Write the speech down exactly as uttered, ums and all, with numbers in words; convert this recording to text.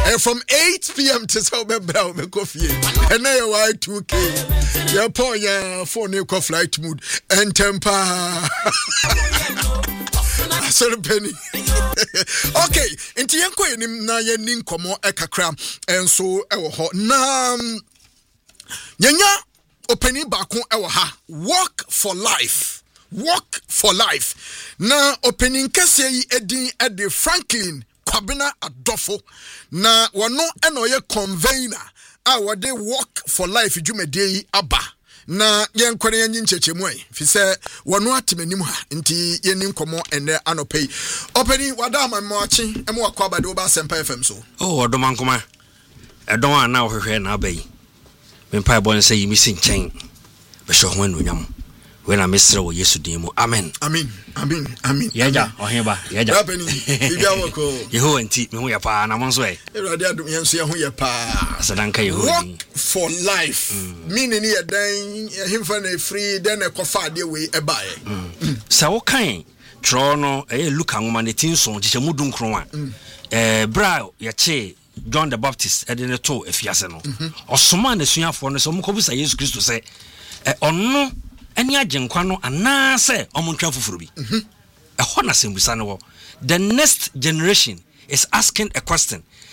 And from eight p.m. to Sober Brown, the coffee, and now Y two K. Your poor ya for new flight mood and temper. Sorry, Penny. Okay, into Yanko in na yen komo ekakram, and so ewo ho na Yanya opening bakon ewo ha. Walk for life. Walk for life. Na opening kese yi edin ede Franklin Kwabena Adofo na wano eno ye convener a wade walk for life dwumade aba na yen kwere yen nchechemu ai fi se wano atemanim ha nti yen nkomo ene anopei openi wada amanmoachi emo akwa bade oba Sempa F M so oh odoman koma edon ana ohwehwe na abai mempa bo nse yimi sinchen be sho ho anunyam when I miss wo Yesu din mu amen amen amen amen yaja oheba yaja rapeni bibia woko yeho anti me ho ya pa na monso e erade adum yenso ye ho ya pa asadanka yeho walk for life meaning ye dan himfa na free then e kofa ade we e bae sa wo kan tro no e Luka ngoma ne tinson chiche mudu nkron a eh bra ya che John the Baptist e de ne to efiase no osoma na suafo no so mkobusa Yesu Kristo se e onno any agenkwa no anase omontwa fufuru bi mhm ehona sembusa no the next generation is asking a question